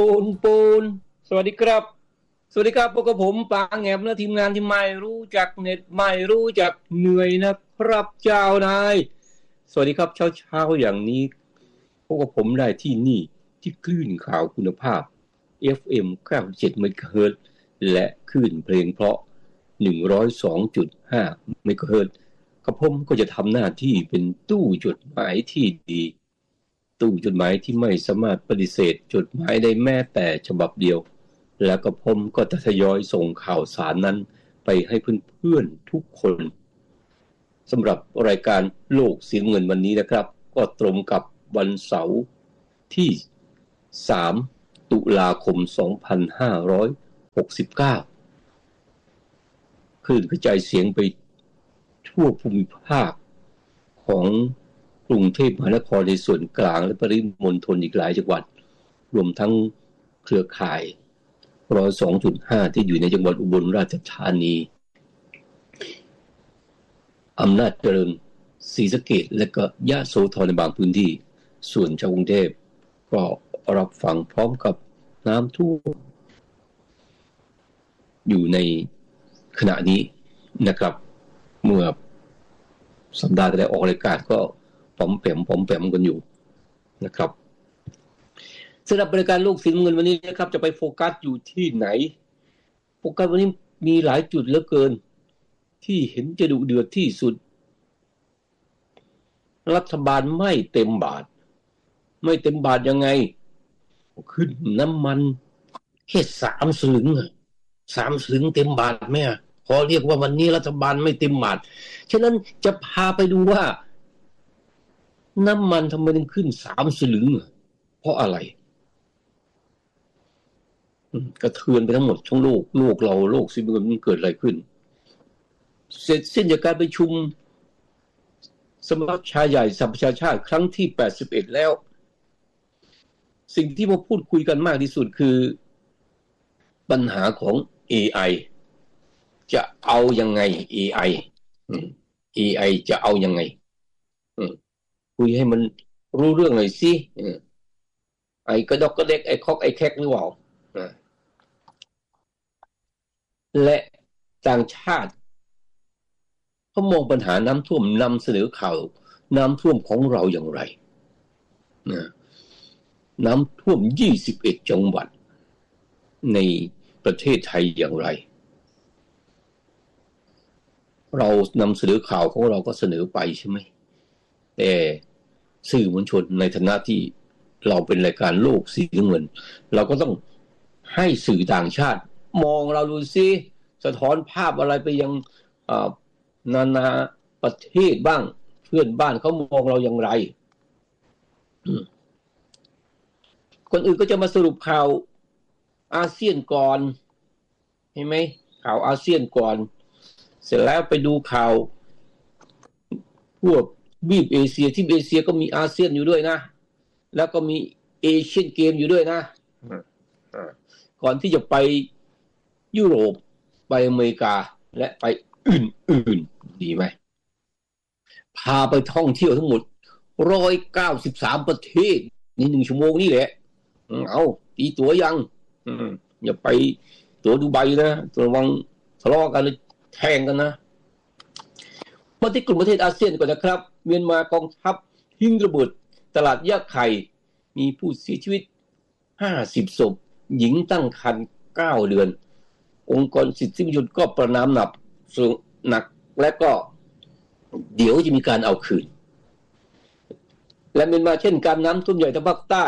ปูนสวัสดีครับสวัสดีครับพวกกับผมปาแงบและทีมงานที่ไม่รู้จักเน็ตไม่รู้จักเหนื่อยนะครับเจ้านายสวัสดีครับเช้าอย่างนี้พวกกับผมได้ที่นี่ที่คลื่นข่าวคุณภาพ FM 97 เมกะเฮิรตซ์และคลื่นเพลงเพราะ 102.5 เมกะเฮิรตซ์กับผมก็จะทำหน้าที่เป็นตู้จดหมายที่ดีตู้จดหมายที่ไม่สามารถปฏิเสธจดหมายได้แม้แต่ฉบับเดียวแล้วก็ผมก็จะทยอยส่งข่าวสารนั้นไปให้เพื่อนๆทุกคนสำหรับรายการโลกสีเงินวันนี้นะครับก็ตรงกับวันเสาร์ที่3ตุลาคม2569คลื่นกระจายเสียงไปทั่วภูมิภาคของกรุงเทพมหานครในส่วนกลางและปริมณฑลอีกหลายจังหวัดรวมทั้งเครือข่าย102.5 ที่อยู่ในจังหวัดอุบลราชธานีอำนาจเจริญศรีสะเกษและก็ยะโสธรในบางพื้นที่ส่วนชาวกรุงเทพก็รับฟังพร้อมกับน้ำท่วมอยู่ในขณะนี้นะครับเมื่อสัปดาห์ที่แล้วออกรายการก็ป๋อมแปมกันอยู่นะครับสำหรับบริการโลกสีเงินวันนี้นะครับจะไปโฟกัสอยู่ที่ไหนโฟกัสวันนี้มีหลายจุดเหลือเกินที่เห็นจะดุเดือดที่สุดรัฐบาลไม่เต็มบาทยังไงขึ้นน้ำมันแค่3 สลึง3 สลึงเต็มบาทไหมพอเรียกว่าวันนี้รัฐบาลไม่เต็มบาทฉะนั้นจะพาไปดูว่าน้ำมันทำไมถึงขึ้น3 สลึงเพราะอะไรกระเทือนไปทั้งหมดทั้งโลกเราโลกสิมันเกิดอะไรขึ้นเสร็จสิ้นจากการประชุมสมัชชาใหญ่สหประชาชาติครั้งที่81แล้วสิ่งที่มาพูดคุยกันมากที่สุดคือปัญหาของ AI จะเอายังไง AI จะเอายังไงคุยให้มันรู้เรื่องหน่อยสิไอ้กระดกกระเด็กไอ้คอกไอ้แคกหรือเปล่าและต่างชาติเขามองปัญหาน้ำท่วมนำเสนอข่าวน้ำท่วมของเราอย่างไรน้ำท่วม21 จังหวัดในประเทศไทยอย่างไรเรานำเสนอข่าวของเราก็เสนอไปใช่ไหมแต่สื่อมวลชนในฐานะที่เราเป็นรายการโลกสีเงินเราก็ต้องให้สื่อต่างชาติมองเราดูซิสะท้อนภาพอะไรไปยังนานาประเทศบ้างเพื่อนบ้านเขามองเราอย่างไรคนอื่นก็จะมาสรุปข่าวอาเซียนก่อนเห็นไหมข่าวอาเซียนก่อนเสร็จแล้วไปดูข่าวพวกบีบเอเชียที่เอเชียก็มีอาเซียนอยู่ด้วยนะแล้วก็มีเอเชียนเกมอยู่ด้วยนะก่อนที่จะไปยุโรปไปอเมริกาและไปอื่นๆดีไหมพาไปท่องเที่ยวทั้งหมด193 ประเทศใน1 ชั่วโมงนี่แหละเอาตีตั๋วยังอย่าไปตั๋วดูไบนะระวังทะเลาะกันแทงกันนะมาที่กลุ่มประเทศอาเซียนก่อนนะครับเมียนมากองทัพทิ้งระเบิดตลาดยาไข่มีผู้เสียชีวิต50 ศพหญิงตั้งครรภ์9 เดือนองค์กรสิทธิมนุษยชนก็ประณามหนักและก็เดี๋ยวจะมีการเอาคืนและเมียนมาเช่นกันน้ำท่วมใหญ่ทางภาคใต้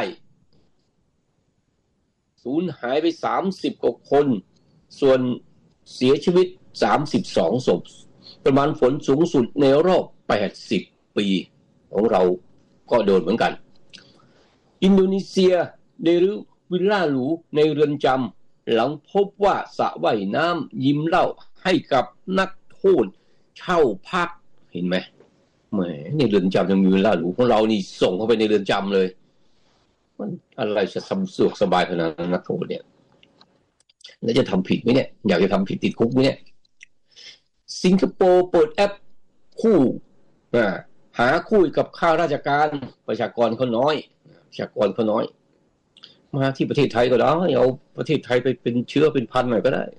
สูญหายไป30 กว่าคนส่วนเสียชีวิต32 ศพประมาณฝนสูงสุดในรอบ80 ปีของเราก็โดนเหมือนกันอินโดนีเซียได้รื้อวิลล่าหรูในเรือนจำหลังพบว่าสระว่ายน้ำยิ้มเหล้าให้กับนักโทษเช่าพักเห็นไหมแหมในเรือนจำยังมีวิลล่าหรูของเรานี่ส่งเข้าไปในเรือนจำเลยมันอะไรจะสะดวกสบายขนาดนั้นนักโทษเนี่ยแล้วจะทำผิดไหมเนี่ยอยากจะทำผิดติดคุกไหมเนี่ยสิงคโปร์เปิดแอปคู่หาคู่กับข้าราชการประชากรเขาน้อยมาที่ประเทศไทยก็ได้เอาประเทศไทยไปเป็นเชื้อเป็นพันหน่อยก็ได้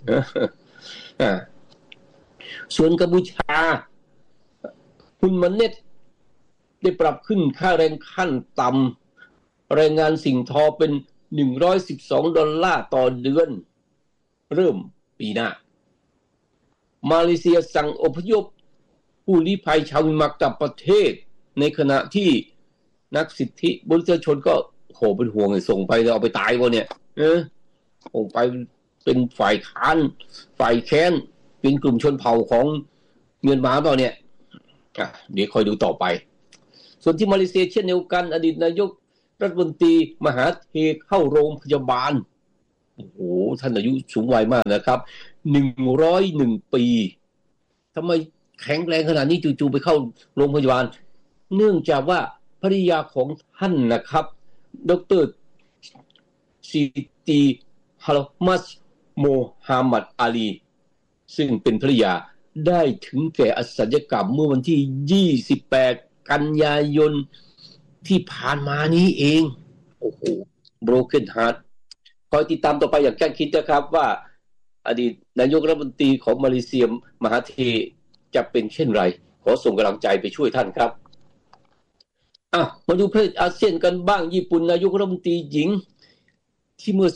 ส่วนกัมพูชาคุณมันเน็ตได้ปรับขึ้นค่าแรงขั้นต่ำแรงงานสิ่งทอเป็น$112ต่อเดือนเริ่มปีหน้ามาเลเซียสั่งอพยพผู้ลี้ภัยชาวเมียนมากลับประเทศในขณะที่นักสิทธิมนุษยชนก็โหเป็นห่วงเลยส่งไปแล้วเอาไปตายวะเนี่ยส่งไปเป็นฝ่ายค้านฝ่ายแค้นเป็นกลุ่มชนเผ่าของเมียนมาเปล่าเนี่ยเดี๋ยวคอยดูต่อไปส่วนที่มาเลเซียเช่นเดียวกันอดีตนายกรัฐมนตรีมหาเทเข้าโรงพยาบาลโอ้โหท่านอายุสูงวัยมากนะครับ101 ปีทำไมแข็งแรงขนาดนี้จู่ๆไปเข้าโรงพยาบาลเนื่องจากว่าภริยาของท่านนะครับดร.ซิตีฮัลมัสโมฮัมหมัดอาลีซึ่งเป็นภริยาได้ถึงแก่อสัญญกรรมเมื่อวันที่28กันยายนที่ผ่านมานี้เองโอ้โห broken heart คอยติดตามต่อไปอย่างใกล้ชิดนะครับว่าอดีตนายกรัฐมนตรีของมาเลเซียมหาเทจะเป็นเช่นไรขอส่งกำลังใจไปช่วยท่านครับมาดูประเทศอาเซียนกันบ้างญี่ปุ่นนายกรัฐมนตรีหญิงที่เมื่อ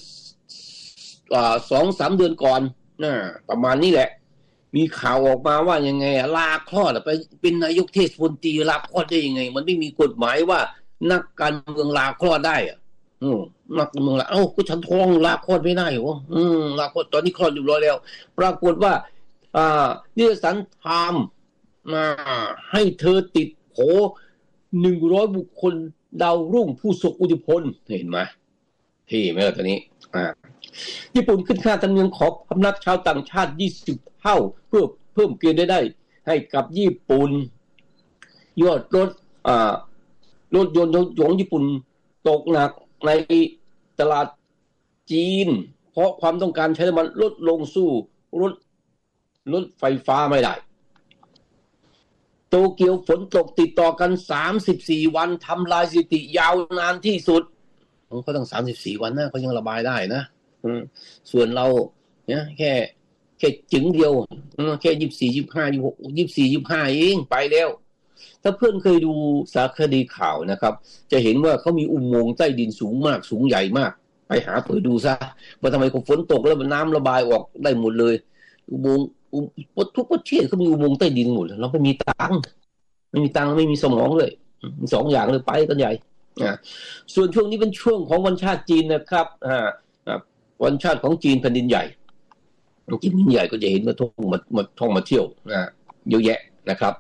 2-3 เดือนก่อนประมาณนี้แหละมีข่าวออกมาว่ายังไงลาคลอดไปเป็นนายกเทศมนตรีลาคลอดได้ยังไงมันไม่มีกฎหมายว่านักการเมืองลาคลอดได้นักการเมืองก็ฉันท้องลาคลอดไม่ได้เหรอลาคลอดตอนนี้คลอดอยู่ร้อยแล้วปรากฏว่านิตยสารไทม์ให้เธอติดโผ100 บุคคลดาวรุ่งผู้ทรงอิทธิพลเห็นไหมที่ไหมล่ะตอนนี้ญี่ปุ่นขึ้นค่าธรรมเนียมขอพำนักชาวต่างชาติ20 เท่าเพื่อเพิ่มเกณฑ์ได้ให้กับญี่ปุ่นยอดรถยนต์ของญี่ปุ่นตกหนักในตลาดจีนเพราะความต้องการใช้น้ำมันลดลงสู้รถไฟฟ้าไม่ได้โตเกียวฝนตกติดต่อกัน34 วันทำลายสถิติยาวนานที่สุดเขาต้อง34 วันนะเขายังระบายได้นะส่วนเราเนี่ยแค่จึงเดียวแค่24 25 26 24 25เองไปแล้วถ้าเพื่อนเคยดูสารคดีข่าวนะครับจะเห็นว่าเขามีอุโมงค์ใต้ดินสูงมากสูงใหญ่มากไปหาเปิดดูซะว่าทำไมฝนตกแล้วน้ำระบายออกได้หมดเลยอุโมงค์ทุกประเทศเขามีอุโมงค์ใต้ดินหมดเราไม่มีตังค์ไม่มีสมองเลย2 อย่างเลยไปกันใหญ่ส่วนช่วงนี้เป็นช่วงของวันชาติจีนนะครับวันชาติของจีนแผ่นดินใหญ่จีนแผ่นดินใหญ่ก็จะเห็นว่าท่องมาเที่ยวเยอะแยะนะครับ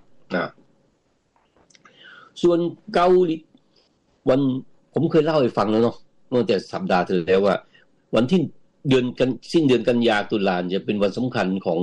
ส่วนเกาหลีผมเคยเล่าให้ฟังแล้วเนาะเมื่อแต่สัปดาห์ที่แล้วว่าวันที่สิ้นเดือนกันยาตุลาจะเป็นวันสำคัญของ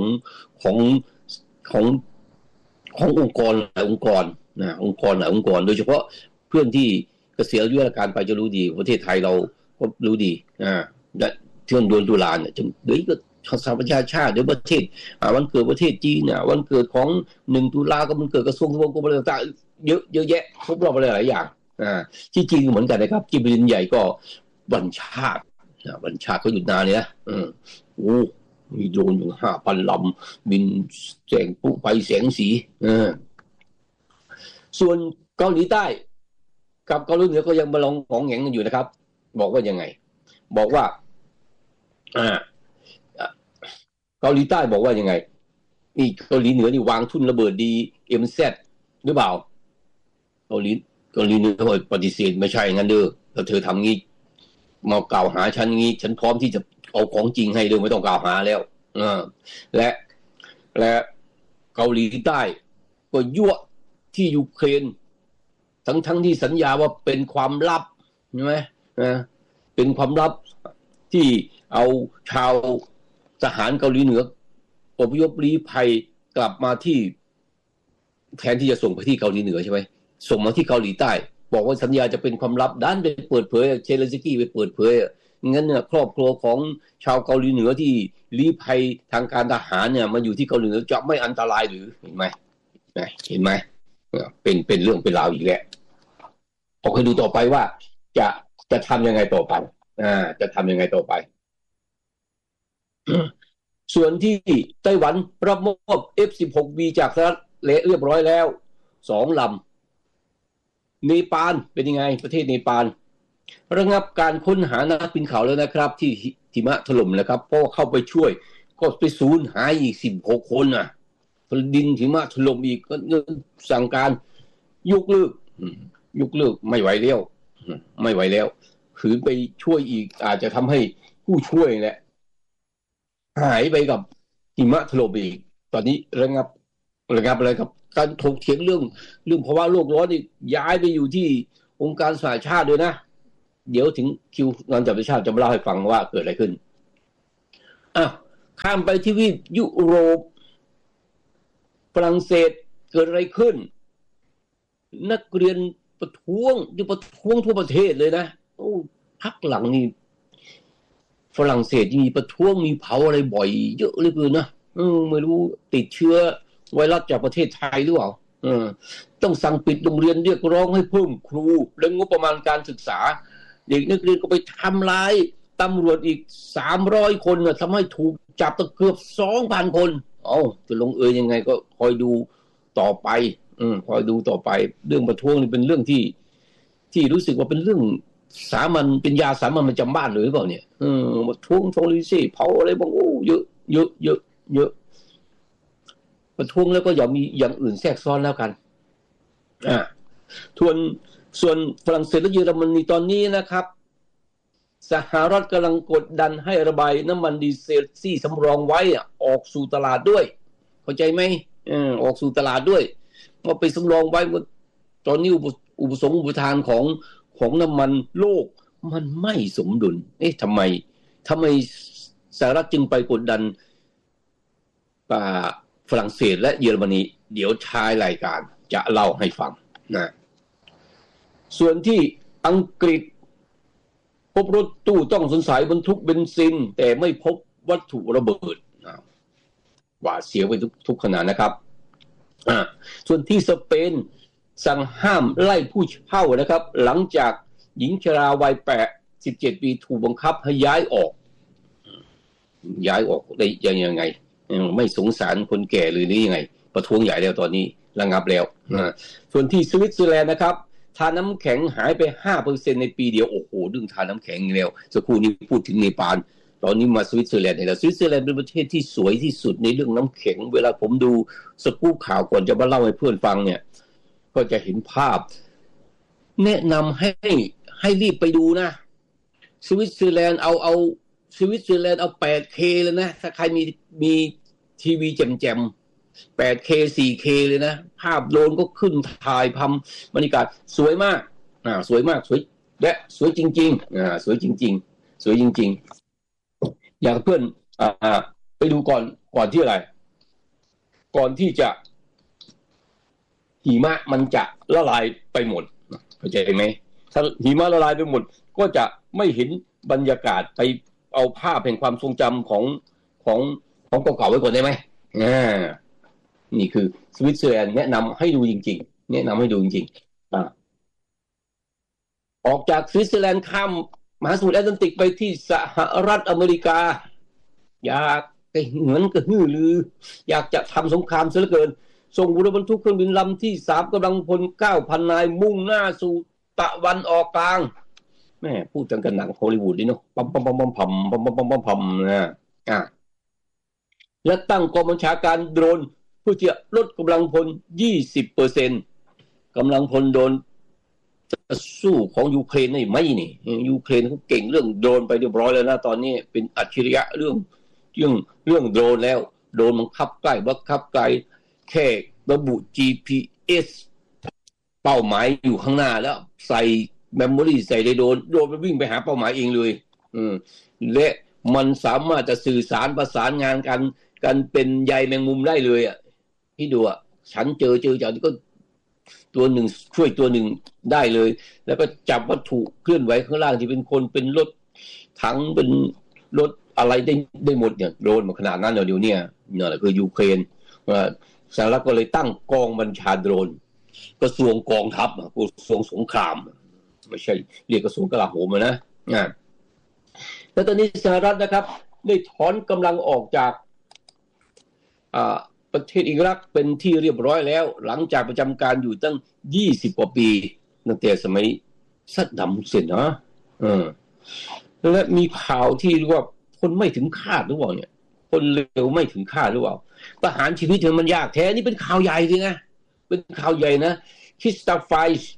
องค์กรหลายองค์กรองค์กรหลายองค์กรโดยเฉพาะเพื่อนที่เกษียณอายุราชการไปจะรู้ดีประเทศไทยเราก็รู้ดีเที่ยงเดือนตุลาเนี่ยเดี๋ยวก็สหประชาชาติเดี๋ยวประเทศวันเกิดประเทศจีนวันเกิดของ1 ตุลาก็มันเกิดกระทรวงทบวงกรมอะไรต่างๆเยอะแยะครบรอบอะไรหลายอย่างที่จีนเหมือนกันนะครับจีนเป็นใหญ่ก็วันชาติเขาหยุดนานเลยนะมีโดรนอยู่5,000 ลำบินแสงปุ๊บไปแสงสีส่วนเกาหลีใต้กับเกาหลีเหนือก็ยังมาลองของแหงกันอยู่นะครับบอกว่ายังไงบอกว่าเกาหลีใต้บอกว่ายังไงนี่เกาหลีเหนือนี่วางทุ่นระเบิดDMZหรือเปล่าเกาหลีเหนือเขาปฏิเสธไม่ใช่งั้นเด้อแล้วเธอทำงี้มากล่าวหาฉันงี้ฉันพร้อมที่จะเอาของจริงให้เลยไม่ต้องกล่าวหาแล้วและเกาหลีใต้ก็ยั่วที่ยูเครนทั้งที่สัญญาว่าเป็นความลับใช่ไหมเป็นความลับที่เอาชาวทหารเกาหลีเหนืออพยพลี้ภัยกลับมาที่แทนที่จะส่งไปที่เกาหลีเหนือใช่ไหมส่งมาที่เกาหลีใต้บอกว่าสัญญาจะเป็นความลับด้านไปเปิดเผยเชเลนสกี้ไปเปิดเผยงั้นเนี่ยครอบครัวของชาวเกาหลีเหนือที่ลี้ภัยทางการทหารเนี่ยมาอยู่ที่เกาหลีเหนือจะไม่อันตรายหรือเห็นไหมเป็นเรื่องเป็นราวอีกแล้วเอาให้ดูต่อไปว่าจะทำยังไงต่อไปจะทำยังไงต่อไป ส่วนที่ไต้หวันรับมอบ F-16B จากสหรัฐเรียบร้อยแล้ว2 ลำเนปาลเป็นยังไงประเทศเนปาลระงับการค้นหานักปีนเขาแล้วนะครับที่หิมะถล่มนะครับเพราะเข้าไปช่วยก็ไปสูญหายอีก16 คนดินหิมะถล่มอีกก็สั่งการยกเลิกไม่ไหวแล้วไม่ไหวแล้วขืนไปช่วยอีกอาจจะทำให้ผู้ช่วยแหละหายไปกับหิมะถล่มอีกตอนนี้ระงับอะไรครับการถกเถียงเรื่องภาวะโลกร้อนนี่ย้ายไปอยู่ที่องค์การสหชาติด้วยนะเดี๋ยวถึงคิวงานจัดประชาติจะมาเล่าให้ฟังว่าเกิดอะไรขึ้นข้ามไปที่ยุโรปฝรั่งเศสเกิดอะไรขึ้นนักเรียนประท้วงทั่วประเทศเลยนะโอ้พักหลังนี่ฝรั่งเศสมีประท้วงมีเผาอะไรบ่อยเยอะเลยคือนะไม่รู้ติดเชื้อไวรัสจากประเทศไทยหรือเปล่าต้องสั่งปิดโรงเรียนเรียกร้องให้เพิ่มครูและงบประมาณการศึกษาเด็กนักเรียนก็ไปทำร้ายตำรวจอีก300 คนทำให้ถูกจับตั้งเกือบ 2,000 คนจะลงยังไงก็คอยดูต่อไปคอยดูต่อไปเรื่องประท้วงนี่เป็นเรื่องที่รู้สึกว่าเป็นเรื่องสามัญเป็นยาสามัญประจำบ้านเลยหรือเปล่าเนี่ยประท้วงโทลิซี่เผาอะไรบ้างเยอะประท้วงแล้วก็อย่ามีอย่างอื่นแทรกซ้อนแล้วกันส่วนฝรั่งเศสและเยอรมนีตอนนี้นะครับสหรัฐกำลังกดดันให้ระบายน้ำมันดีเซลที่สำรองไว้ออกสู่ตลาดด้วยเข้าใจไหมออกสู่ตลาดด้วยว่าไปสำรองไว้ตอนนี้อุปสงค์อุปทานของน้ำมันโลกมันไม่สมดุลทำไมสหรัฐจึงไปกดดันฝรั่งเศสและเยอรมนีเดี๋ยวท้ายรายการจะเล่าให้ฟังนะส่วนที่อังกฤษพบรถตู้ต้องสงสัยบรรทุกเบนซินแต่ไม่พบวัตถุระเบิดหวาดเสียวไปทุกขณะนะครับส่วนที่สเปนสั่งห้ามไล่ผู้เช่านะครับหลังจากหญิงชราวัย17 ปีถูกบังคับให้ย้ายออกได้ยังไงไม่สงสารคนแก่หรือยังไงประท้วงใหญ่แล้วตอนนี้ระงับแล้วส่วนที่สวิตเซอร์แลนด์นะครับทานน้ำแข็งหายไป 5% ในปีเดียวโอ้โหเรื่องทานน้ำแข็งแล้วสักครู่นี้พูดถึงเนปาลตอนนี้มาสวิตเซอร์แลนด์แล้วสวิตเซอร์แลนด์เป็นประเทศที่สวยที่สุดในเรื่องน้ำแข็งเวลาผมดูสกู๊ปข่าวก่อนจะมาเล่าให้เพื่อนฟังเนี่ยก็จะเห็นภาพแนะนำให้รีบไปดูนะสวิตเซอร์แลนด์เอาสวิตเซอร์แลนด์เอา 8K เลยนะถ้าใครมีทีวีแจ่มๆ 8K 4K เลยนะภาพโดรนก็ขึ้นถ่ายบรรยากาศสวยมากสวยและสวยจริงๆสวยจริงๆอยากเพื่อนไปดูก่อนที่อะไรก่อนที่จะหิมะมันจะละลายไปหมดเข้าใจไหมถ้าหิมะละลายไปหมดก็จะไม่เห็นบรรยากาศไปเอาภาพแห่งความทรงจำของเก่าๆไว้ก่อนได้ไหมนี่คือสวิตเซอร์แลนด์แนะนำให้ดูจริงๆออกจากสวิตเซอร์แลนด์ข้ามมหาสมุทรแอตแลนติกไปที่สหรัฐอเมริกาอยากเหมือนกระหือรืออยากจะทำสงครามซะเหลือเกินส่งเรือบรรทุกเครื่องบินลำที่3กำลังพล 9,000 นายมุ่งหน้าสู่ตะวันออกกลางแม่พูดจังกันหนังฮอลลีวูดดิเนาะปั๊มนะและตั้งกองบัญชาการโดรนเพื่อจะลดกำลังพล 20% กำลังพลโดนจะสู้ของยูเครนได้ไหมนี่ยูเครนเขาเก่งเรื่องโดรนไปเรียบร้อยแล้วนะตอนนี้เป็นอัจฉริยะเรื่องโดรนแล้วโดรนมันบังคับไกลแค่ระบุ GPS เป้าหมายอยู่ข้างหน้าแล้วใส่เมมโมรี่ใส่ในโดรนไปวิ่งไปหาเป้าหมายเองเลยและมันสามารถจะสื่อสารประสานงานกันเป็นใยแมงมุมได้เลยพี่ดูฉันเจอจากนี้ก็ตัวหนึ่งช่วยตัวหนึ่งได้เลยแล้วก็จับวัตถุเคลื่อนไหวข้างล่างที่เป็นคนเป็นรถถังเป็นรถอะไรได้หมดเนี่ยโดนมาขนาดนั้นเดี๋ยวนี้นี่แหละคือยูเครนสหรัฐก็เลยตั้งกองบัญชาโดรนกระทรวงกองทัพกระทรวงสงครามไม่ใช่เรียกกระทรวงกลาโหมนะแล้วตอนนี้สหรัฐนะครับได้ถอนกำลังออกจากประเทศอิรักเป็นที่เรียบร้อยแล้วหลังจากประจำการอยู่ตั้ง20 กว่าปีตั้งแต่สมัยซัดดัมฮุสเซนนะและมีข่าวที่ว่าคนไม่ถึงคาดหรือเปล่าเนี่ยคนเร็วไม่ถึงคาดหรือเปล่าประหารชีวิตมันยากแท้นี่เป็นข่าวใหญ่เลยนะเป็นข่าวใหญ่นะคริสตาไฟส์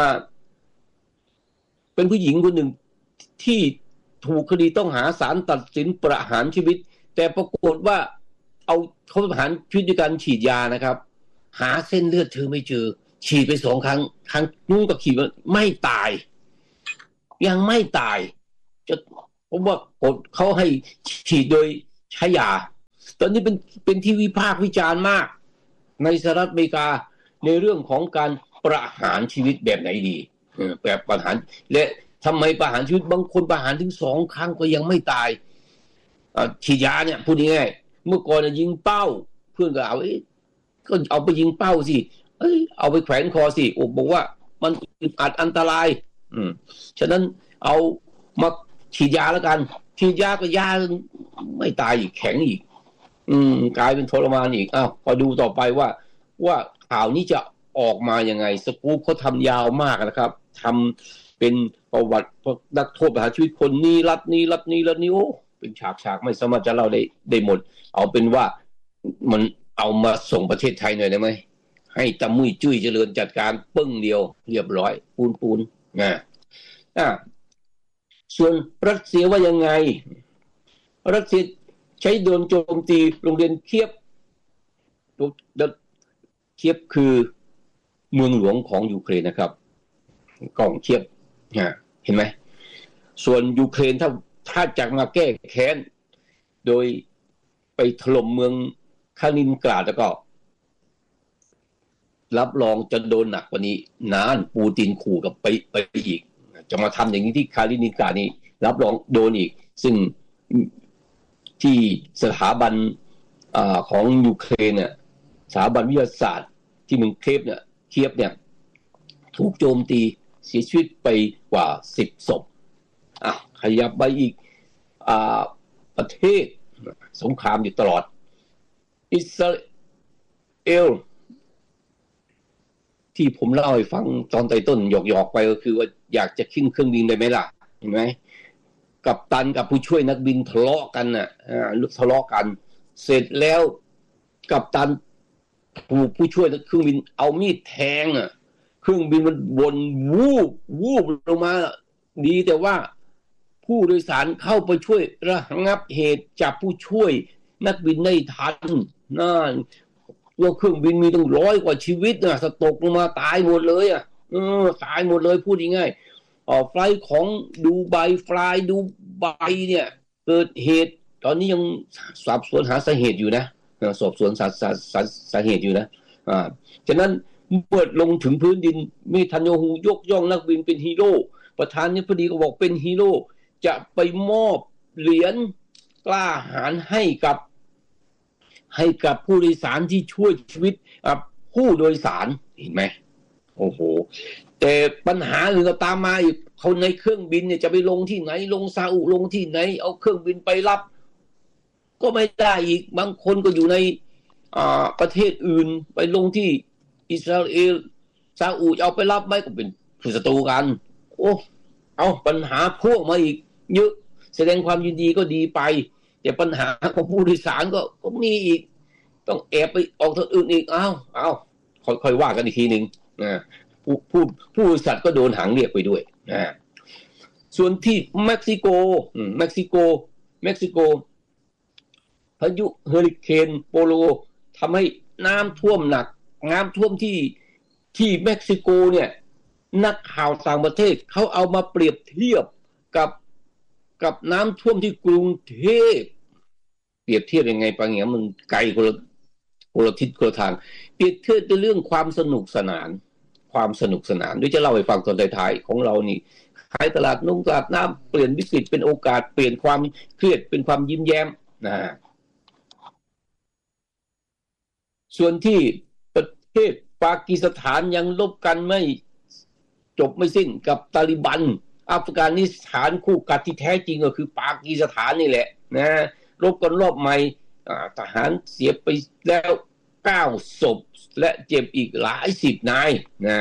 เป็นผู้หญิงคนหนึ่งที่ถูกคดีต้องหาศาลตัดสินประหารชีวิตแต่ปรากฏว่าเอาเขาประหารชีวิตด้วยการฉีดยานะครับหาเส้นเลือดเธอไม่เจอฉีดไป2 ครั้งครั้งนู้นก็ฉีดไม่ตายยังไม่ตายจะผมว่าเขาให้ฉีดโดยใช้ยาตอนนี้เป็นที่วิพากษ์วิจารณ์มากในสหรัฐอเมริกาในเรื่องของการประหารชีวิตแบบไหนดีแบบประหารและทำไมประหารชีวิตบางคนประหารถึง2 ครั้งก็ยังไม่ตายฉีดยาเนี่ยพูดง่ายๆเมื่อก่อนยิงเป้าเพื่อนก็ก็เอาไปยิงเป้าสิเอาไปแขวนคอสิบอกว่ามันอาจอันตรายฉะนั้นเอามาฉีดยาแล้วกันฉีดยาก็ยาไม่ตายอีกแข็งอีกกลายเป็นทรมานอีกพอดูต่อไปว่าข่าวนี้จะออกมายังไงสกู๊ปเขาทำยาวมากนะครับทำเป็นประวัตินักโทษประหารชีวิตคนนี้รัฐนี้โอ้เป็นฉากไม่สามารถจะเล่าได้หมดเอาเป็นว่ามันเอามาส่งประเทศไทยหน่อยได้ไหมให้ตะมุยจุ้ยเจริญจัดการปึ้งเดียวเรียบร้อยปูนส่วนรัสเซียว่ายังไงรัสเซียใช้โดรนโจมตีโรงเรียนเคียฟคือเมืองหลวงของยูเครนนะครับกล่องเคียฟเห็นไหมส่วนยูเครนถ้าจะมาแก้แค้นโดยไปถล่มเมืองคาลินกราดแล้วก็รับรองจะโดนหนักกว่านี้นานปูตินขู่กับไปอีกจะมาทำอย่างนี้ที่คาลินินกราดนี่รับรองโดนอีกซึ่งที่สถาบันของยูเครนเนี่ยสถาบันวิทยาศาสตร์ที่เมืองเคียฟเนี่ยถูกโจมตีเสียชีวิตไปกว่า10 ศพขยับไปอีกประเทศสงครามอยู่ตลอดอิสราเอลที่ผมเล่าให้ฟังตอนต้นหยอกๆไปก็คือว่าอยากจะขึ้นเครื่องบินได้ไหมล่ะเห็นไหมกัปตันกับผู้ช่วยนักบินทะเลาะกันทะเลาะกันเสร็จแล้วกัปตันผู้ช่วยเครื่องบินเอามีดแทงเครื่องบินมันวนวูบลงมาดีแต่ว่าผู้โดยสารเข้าไปช่วยระงับเหตุจับผู้ช่วยนักบินได้ทันตัวเครื่องบินมีตั้ง100 กว่าชีวิตสตกลงมาตายหมดเลยตายหมดเลยพูดง่ายๆไฟล์ของดูไบเนี่ยเกิดเหตุตอนนี้ยังสอบสวนหาสาเหตุอยู่นะสอบสวนสาเหตุอยู่นะฉะนั้นเมื่อลงถึงพื้นดินเนทันยาฮูยกย่องนักบินเป็นฮีโร่ประธานาธิบดีก็บอกเป็นฮีโร่จะไปมอบเหรียญกล้าหาญให้กับผู้โดยสารที่ช่วยชีวิตผู้โดยสารเห็นไหมโอ้โหแต่ปัญหาอื่นก็ตามมาอีกคนในเครื่องบินเนี่ยจะไปลงที่ไหนลงซาอุลงที่ไหนเอาเครื่องบินไปรับก็ไม่ได้อีกบางคนก็อยู่ในประเทศอื่นไปลงที่อิสราเอลซาอุเอาไปรับไหมก็เป็นศัตรูกันเอาปัญหาพวกมาอีกเยอะแสดงความยินดีก็ดีไปแต่ปัญหาของผู้โดยสารก็มีอีกต้องแอบไปออกทางอื่นอีกค่อยว่ากันอีกทีนึงผู้บริษัทก็โดนหางเรียกไปด้วยส่วนที่เม็กซิโกพายุเฮอริเคนโปโลทำให้น้ำท่วมหนักน้ำท่วมที่เม็กซิโกเนี่ยนักข่าวต่างประเทศเขาเอามาเปรียบเทียบกับน้ำท่วมที่กรุงเทพเปรียบเทียบยังไงปะเงี้ยมันไกลคนละทิศคนละทางเปรียบเทียบในเรื่องความสนุกสนานด้วยจะเล่าให้ฟังตอนท้ายๆของเรานี่ขายตลาดน้ำเปลี่ยนวิกฤตเป็นโอกาสเปลี่ยนความเครียดเป็นความยิ้มแย้มส่วนที่ประเทศปากีสถานยังลบกันไม่จบไม่สิ้นกับตาลิบันอัฟกานิสถานคู่กัดที่แท้จริงก็คือปากีสถานนี่แหละนะรบกันรอบใหม่ทหารเสียไปแล้ว9 ศพและเจ็บอีกหลาย10 นายนะ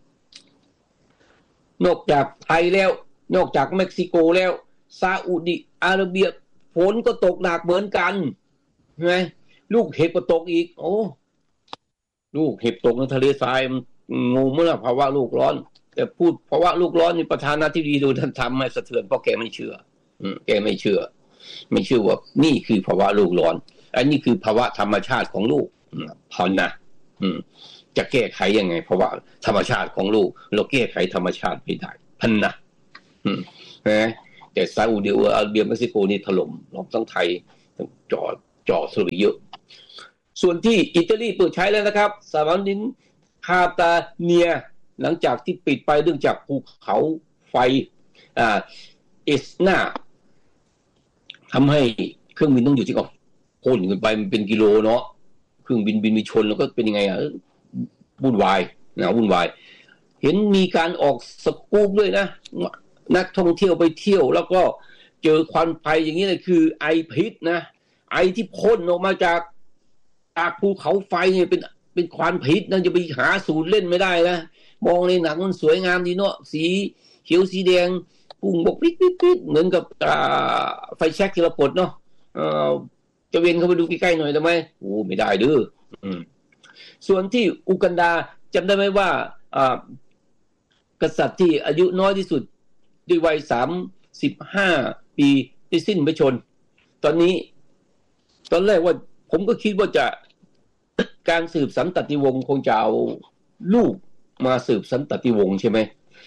นอกจากไทยแล้วนอกจากเม็กซิโกแล้วซาอุดิอาระเบียฝนก็ตกหนักเหมือนกันใช่ไหมลูกเห็บก็ตกอีกโอ้ลูกเห็บตกในทะเลทรายงงเมื่อภาวะโลกร้อนแต่พูดภาวะโลกร้อนนี่ประธานาธิบดีดูท่านทำให้สะเทือนเพราะแกไม่เชื่อแกไม่เชื่อว่านี่คือภาวะโลกร้อนอันนี้คือภาวะธรรมชาติของโลกพอนะจะแก้ไขยังไงภาวะธรรมชาติของโลกเราแก้ไขธรรมชาติไม่ได้พันนะนะแต่ซาอุดิอาระเบียเม็กซิโกนี่ถล่มรอบทั้งไทยจ่อสลุยเยอะส่วนที่อิตาลีเปิดใช้แล้วนะครับสถาบันดินคาตาเนียหลังจากที่ปิดไปเนื่องจากภูเขาไฟเอสนาทำให้เครื่องบินต้องอยู่ที่พ่นกันไปมันเป็นกิโลเนาะเครื่องบินไปชนแล้วก็เป็นยังไงวุ่นวายเห็นมีการออกสกู๊ปด้วยนะนักท่องเที่ยวไปเที่ยวแล้วก็เจอควันไฟอย่างนี้เลยคือไอพิษนะไอที่พ่นออกมาจากภูเขาไฟเนี่ยเป็นควันพิษนะจะไปหาสูตรเล่นไม่ได้นะมองในหนังมันสวยงามดีเนาะสีเขียวสีแดงพุ่งบกปิ๊ดเหมือนกับไฟแช็กที่เราปลดเนาะจะเวียนเข้าไปดูใกล้ๆหน่อยได้ไหมโอ้ไม่ได้ดื้อส่วนที่อูกันดาจำได้ไหมว่ากษัตริย์ที่อายุน้อยที่สุดด้วยวัย35 ปีได้สิ้นพระชนม์ตอนแรกว่าผมก็คิดว่าจะการสืบสันตติวงศ์คงจะเอาลูกมาสืบสันตติวงศ์ใช่ไหม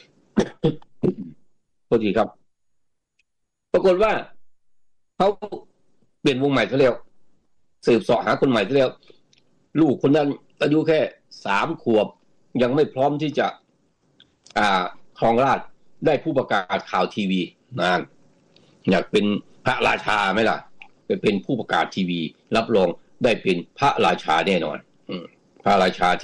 โทษทีครับปรากฏว่าเขาเปลี่ยนวงใหม่ซะแล้วสืบเสาะหาคนใหม่ซะแล้วลูกคนนั้นอายุแค่3 ขวบยังไม่พร้อมที่จะครองราชย์ได้ผู้ประกาศข่าวทีวีนานอยากเป็นพระราชาไหมล่ะไปเป็นผู้ประกาศทีวีรับรองได้เป็นพระราชาแน่นอนพระราชา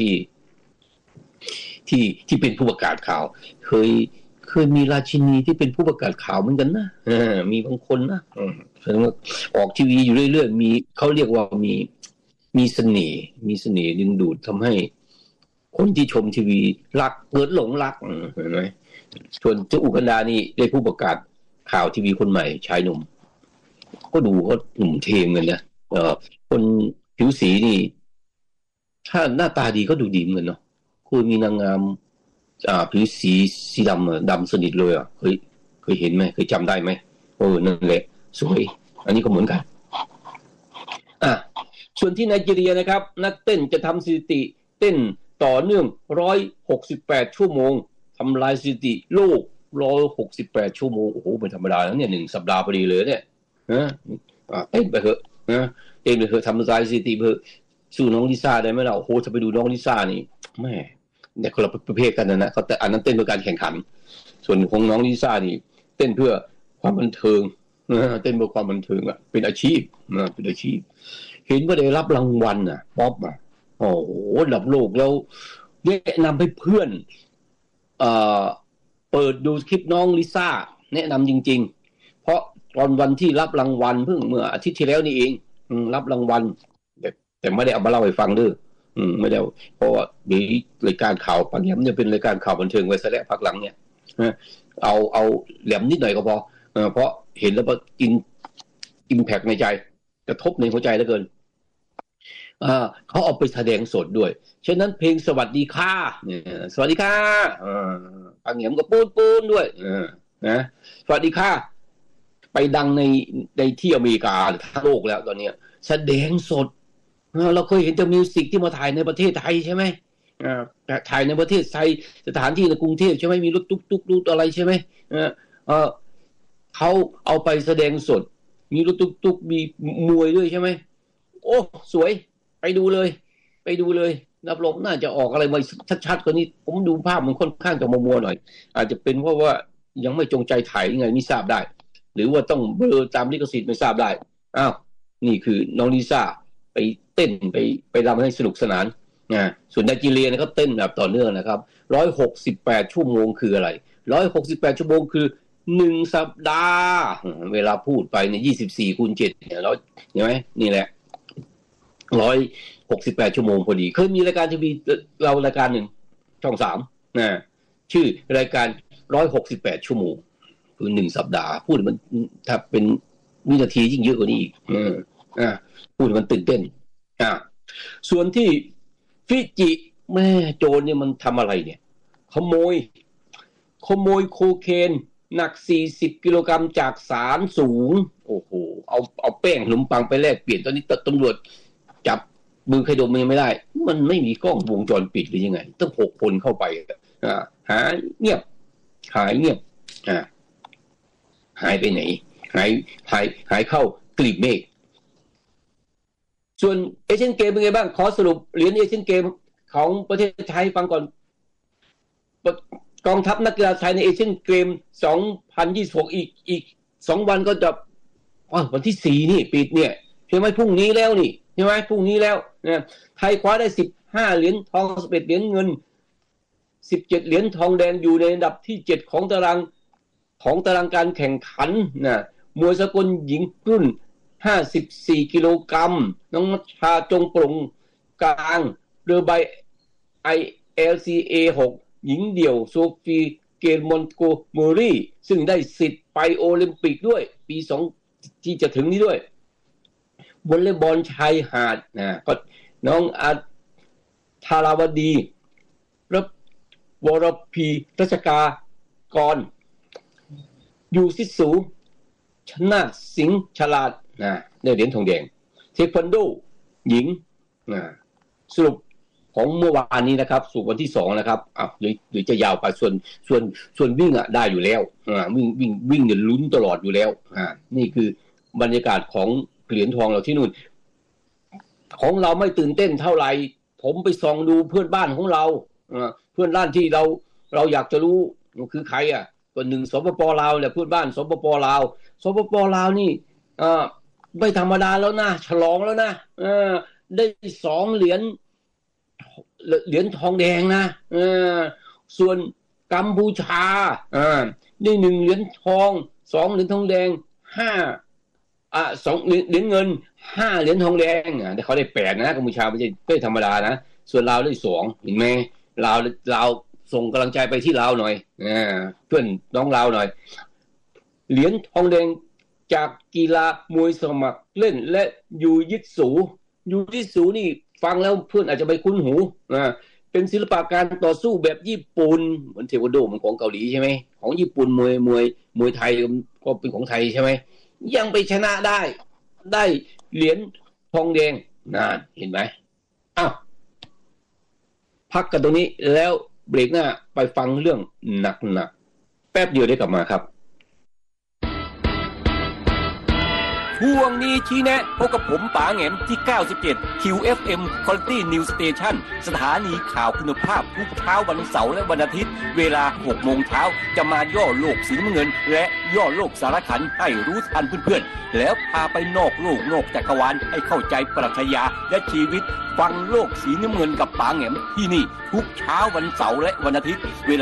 ที่เป็นผู้ประกาศข่าวเคยมีราชินีที่เป็นผู้ประกาศข่าวเหมือนกันนะมีบางคนนะออกทีวีอยู่เรื่อยๆมีเขาเรียกว่ามีเสน่ห์ดึงดูดทำให้คนที่ชมทีวีรักเกิดหลงรักเห็นไหมส่วนที่อุกันดานี่ได้ผู้ประกาศข่าวทีวีคนใหม่ชายหนุ่มก็ดูเขาหนุ่มเทมกันนะคนผิวสีนี่ถ้าหน้าตาดีก็ดูดีเหมือนเนาะคือมีนางงามผิวสีดำสนิทเลยเคยเห็นไหมเคยจำได้ไหมนั่นแหละสวยอันนี้ก็เหมือนกันส่วนที่ไนจีเรียนะครับนักเต้นจะทำสถิติเต้นต่อเนื่อง168 ชั่วโมงทำลายสถิติโลก168 ชั่วโมงโอ้โหเป็นธรรมดาแล้วเนี่ย1 สัปดาห์พอดีเลยเนี่ยเต้นไปเถอะเต้นไปเถอะทำลายสถิติเถอะสู้น้องลิซ่าได้ไหมเราโอ้โหถ้าไปดูน้องลิซ่านี่แม่เนี่ยคนละประเภทกันนะเขาแต่อันนั้นเต้นเพื่อการแข่งขันส่วนของน้องลิซ่านี่เต้นเพื่อความบันเทิงเต้นเพื่อความบันเทิงเป็นอาชีพเป็นอาชีพเห็นว่าได้รับรางวัลป๊อปโอ้โหระดับโลกแล้วแนะนำให้เพื่อนเปิดดูคลิปน้องลิซ่าแนะนำจริงๆเพราะตอนวันที่รับรางวัลเพิ่งเมื่ออาทิตย์ที่แล้วนี่เองรับรางวัลแต่ไม่ได้เอามาเล่าให้ฟังด้วยไม่ได้เพราะว่ามีรายการข่าวปังแหลมเนี่ยเป็นรายการข่าวบันเทิงไว้ซะแล้วพักหลังเนี่ยเอาแหลมนิดหน่อยก็พอเพราะเห็นแล้วก็อิมแพคในใจกระทบในหัวใจเหลือเกินเขาเอาไปแสดงสดด้วยฉะนั้นเพลงสวัสดีค่ะสวัสดีค่ะปังแหลมก็ปูนด้วยนะสวัสดีค่ะไปดังในที่อเมริกาทั้งโลกแล้วตอนนี้แสดงสดเราเคยเห็นแต่มิวสิกที่มาถ่ายในประเทศไทยใช่ไหมถ่ายในประเทศไทยสถานที่ในกรุงเทพใช่ไหมมีรถตุ๊กรถอะไรใช่ไหมเขาเอาไปแสดงสดมีรถตุ๊กมีมวยด้วยใช่ไหมโอ้สวยไปดูเลยรับรองน่าจะออกอะไรมาชัดๆกว่านี้ผมดูภาพมันค่อนข้างจะมัวๆหน่อยอาจจะเป็นเพราะว่ายังไม่จงใจถ่ายยังไงไม่ทราบได้หรือว่าต้องเบลอตามลิขสิทธิ์ไม่ทราบได้นี่คือน้องลิซ่าไปเต้นไปรำให้สนุกสนานส่วนไนจีเรียเขาเต้นแบบต่อเนื่องนะครับ168 ชั่วโมงคืออะไร168 ชั่วโมงคือ 1 สัปดาห์เวลาพูดไปเนี่ย24 คูณ 7เนี่ยเราเห็นไหมนี่แหละ168 ชั่วโมงพอดีเคยมีรายการทีวีเรารายการหนึ่งช่อง 3นะชื่อรายการ168 ชั่วโมงคือ1 สัปดาห์พูดมันถ้าเป็นวินาทียิ่งเยอะกว่านี้อีกพูดมันตื่นเต้นส่วนที่ฟิจิแม่โจรเนี่ยมันทำอะไรเนี่ยขโมยโคเคนหนัก40 กิโลกรัมจากศาลสูงโอ้โหเอาแป้งขนมปังไปแลกเปลี่ยนตอนนี้ตำรวจจับมือใครดมมันไม่ได้มันไม่มีกล้องวงจรปิดหรือยังไงต้อง6 คนเข้าไปหายเงียบหายไปไหนหายเข้ากลีบเมฆส่วนเอเชียนเกมเป็นไงบ้างขอสรุปเหรียญเอเชียนเกมของประเทศไทยฟังก่อนกองทัพนักกีฬาไทยในเอเชียนเกม2026อีก2 วันก็จะวันที่4นี่ปิดเนี่ยใช่ไหมพรุ่งนี้แล้วนี่ใช่ไหมพรุ่งนี้แล้วนะไทยคว้าได้15 เหรียญทอง11 เหรียญเงิน17 เหรียญทองแดงอยู่ในอันดับที่7ของตารางการแข่งขันนะมวยสากลหญิงรุ่น54 กิโลกรัมน้องมัชชาจงปรงกลางเรือใบ ILCA 6หญิงเดี่ยวโซฟีเกลมอนโกเมอรี่ซึ่งได้สิทธิ์ไปโอลิมปิกด้วยปี2ที่จะถึงนี้ด้วยวอลเลย์บอลชายหาดนะก็น้องธาราวดีวรพีรัชกากรยูซิสูชนะสิงห์ฉลาดได้เหรียญทองแดงเทควันโดหญิงสรุปของเมื่อวานนี้นะครับสู่วันที่2นะครับหรือจะยาวไปส่วนวิ่งได้อยู่แล้ววิ่งเนี่ยลุ้นตลอดอยู่แล้วนี่คือบรรยากาศของเหรียญทองเราที่นู่นของเราไม่ตื่นเต้นเท่าไหร่ผมไปส่องดูเพื่อนบ้านของเราเพื่อนบ้านที่เราอยากจะรู้คือใครก็หนึ่งสปป.ลาวแหละเพื่อนบ้านสปป.ลาวนี่ไม่ธรรมดาแล้วนะฉลองแล้วนะได้2 เหรียญทองแดงนะส่วนกัมพูชาได้1 เหรียญทอง2 เหรียญทองแดง2 เหรียญเงิน5 เหรียญทองแดงแต่เขาได้8นะกัมพูชาไม่ใช่ธรรมดานะส่วนลาวได้2เห็นไหมลาวส่งกำลังใจไปที่ลาวหน่อยเพื่อนน้องลาวหน่อยเหรียญทองแดงจากกีฬามวยสมัครเล่นและยูยิสูนี่ฟังแล้วเพื่อนอาจจะไม่คุ้นหูเป็นศิลปะการต่อสู้แบบญี่ปุ่นเหมือนเทควันโดมันของเกาหลีใช่ไหมของญี่ปุ่นมวยไทยก็เป็นของไทยใช่ไหมยังไปชนะได้เหรียญทองแดงเห็นไหมพักกันตรงนี้แล้วเบรกหน้าไปฟังเรื่องหนักแป๊บเดียวได้กลับมาครับช่วงนี้ชี้แนะพบกับผมป๋าแหงมที่97 QFM Quality News Station สถานีข่าวคุณภาพทุกเช้าวันเสาร์และวันอาทิตย์เวลา 6 โมงเช้าจะมาย่อโลกสีน้ำเงินและย่อโลกสารขันให้รู้ทันเพื่อนๆแล้วพาไปนอกโลกนอกจักรวาลให้เข้าใจปรัชญาและชีวิตฟังโลกสีน้ำเงินกับป๋าแหงมที่นี่ทุกเช้าวันเสาร์และวันอาทิตย์เวลา